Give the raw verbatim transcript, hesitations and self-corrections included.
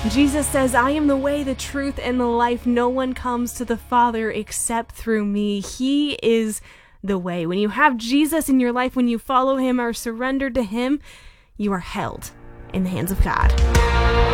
Jesus says, I am the way, the truth, and the life. No one comes to the Father except through me. He is the way. When you have Jesus in your life, when you follow him or surrender to him, you are held in the hands of God.